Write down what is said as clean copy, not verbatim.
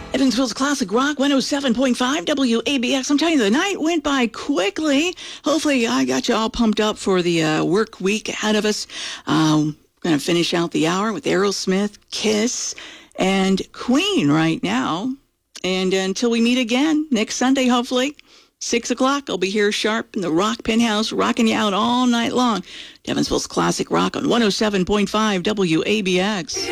Evansville's Classic Rock 107.5 WABX. I'm telling you, the night went by quickly. Hopefully, I got you all pumped up for the work week ahead of us. Going to finish out the hour with Aerosmith, Kiss, and Queen right now. And until we meet again next Sunday, hopefully, 6 o'clock, I'll be here sharp in the Rock Penthouse, rocking you out all night long. Evansville's Classic Rock on 107.5 WABX.